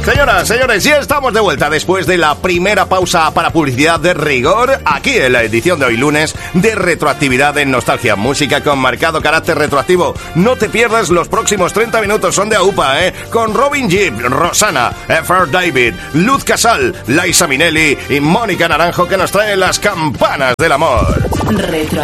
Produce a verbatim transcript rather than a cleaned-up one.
Señoras, señores, ya estamos de vuelta después de la primera pausa para publicidad de rigor, aquí en la edición de hoy lunes de Retroactividad en Nostalgia, música con marcado carácter retroactivo. No te pierdas los próximos treinta minutos, son de AUPA, ¿eh? Con Robin Gibb, Rosana, Effer David, Luz Casal, Liza Minnelli y Mónica Naranjo, que nos traen las campanas del amor. Retro